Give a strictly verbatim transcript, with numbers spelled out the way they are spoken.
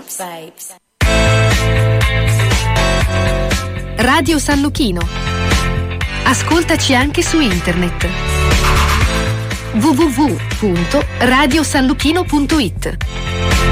Radio San Luchino. Ascoltaci anche su internet. w w w punto radio san luchino punto it.